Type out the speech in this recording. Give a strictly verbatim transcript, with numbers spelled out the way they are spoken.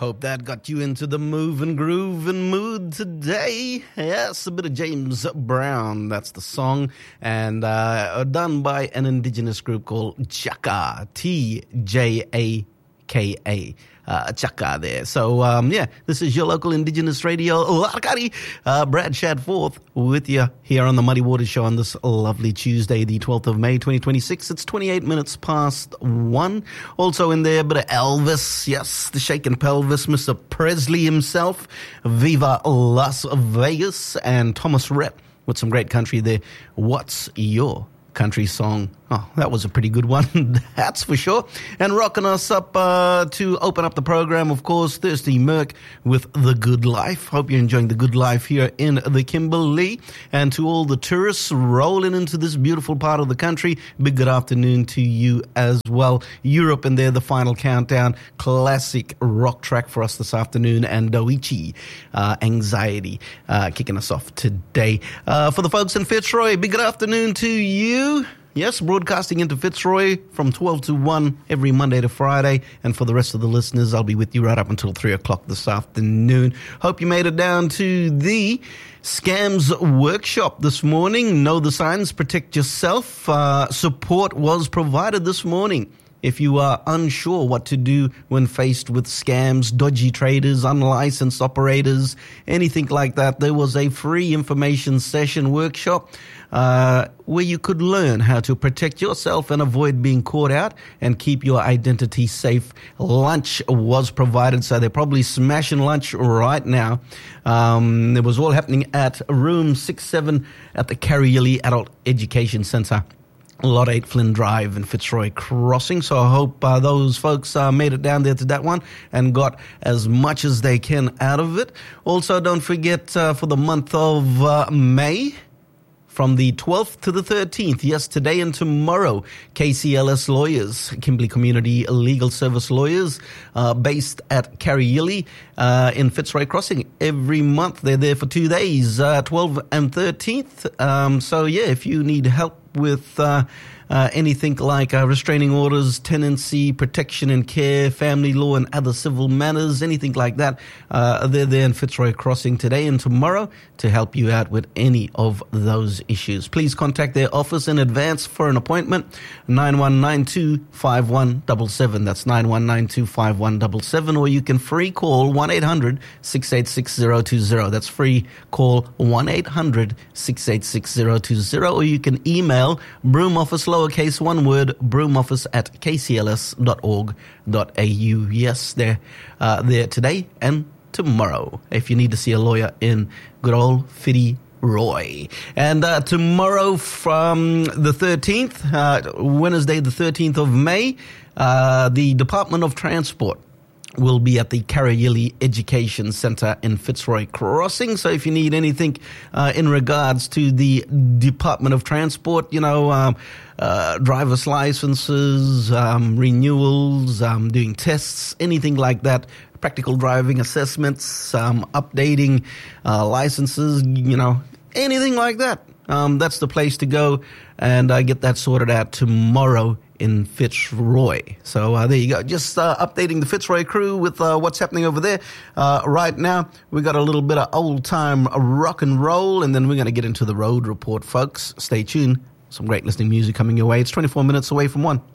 Hope that got you into the move and groove and mood today. Yes, a bit of James Brown, that's the song, and uh, done by an indigenous group called Chaka, T J A K A. Uh, Chaka there. So, um, yeah, this is your local Indigenous radio, Lakari. Uh, Brad Shadforth with you here on the Muddy Waters Show on this lovely Tuesday, the twelfth of May, twenty twenty-six. It's twenty-eight minutes past one. Also in there, a bit of Elvis. Yes, the shaking pelvis, Mister Presley himself. Viva Las Vegas. And Thomas Rhett with some great country there. What's your country song? Oh, that was a pretty good one, that's for sure. And rocking us up uh, to open up the program, of course, Thirsty Merc with The Good Life. Hope you're enjoying The Good Life here in the Kimberley. And to all the tourists rolling into this beautiful part of the country, big good afternoon to you as well. Europe in there, The Final Countdown, classic rock track for us this afternoon. And Doichi, uh, Anxiety, uh, kicking us off today. Uh, for the folks in Fitzroy, big good afternoon to you. Yes, broadcasting into Fitzroy from twelve to one every Monday to Friday. And for the rest of the listeners, I'll be with you right up until three o'clock this afternoon. Hope you made it down to the Scams workshop this morning. Know the signs, protect yourself. Uh, support was provided this morning. If you are unsure what to do when faced with scams, dodgy traders, unlicensed operators, anything like that, there was a free information session workshop uh, where you could learn how to protect yourself and avoid being caught out and keep your identity safe. Lunch was provided, so they're probably smashing lunch right now. Um, it was all happening at room six seven at the Carriilly Adult Education Centre. Lot eight Flynn Drive and Fitzroy Crossing. So I hope uh, those folks uh, made it down there to that one and got as much as they can out of it. Also, don't forget uh, for the month of uh, May, from the twelfth to the thirteenth, yes, today and tomorrow, K C L S Lawyers, Kimberley Community Legal Service Lawyers, uh, based at Carriilly uh, in Fitzroy Crossing. Every month they're there for two days, uh, twelfth and thirteenth. Um, so, yeah, if you need help with uh, uh, anything like uh, restraining orders, tenancy, protection and care, family law and other civil matters, anything like that, uh, they're there in Fitzroy Crossing today and tomorrow to help you out with any of those issues. Please contact their office in advance for an appointment, nine one nine two, five one seven seven. That's nine one nine two, five one seven seven, or you can free call one eight hundred, six eight six, zero two zero. That's free call one eight hundred, six eight six, zero two zero, or you can email Broom Office, lowercase one word, broomoffice at k c l s dot org dot a u. Yes, they're uh, there today and tomorrow if you need to see a lawyer in good old Fitty Roy. And uh, tomorrow from the thirteenth, uh, Wednesday the thirteenth of May, uh, the Department of Transport will be at the Carriilly Education Centre in Fitzroy Crossing. So if you need anything uh, in regards to the Department of Transport, you know, um, uh, driver's licenses, um, renewals, um, doing tests, anything like that, practical driving assessments, um, updating uh, licenses, you know, anything like that. Um, that's the place to go and uh, get that sorted out tomorrow in Fitzroy. So uh, there you go. Just uh, updating the Fitzroy crew with uh, what's happening over there. Uh, right now, we got a little bit of old-time rock and roll, and then we're going to get into the road report, folks. Stay tuned. Some great listening music coming your way. It's twenty-four minutes away from one.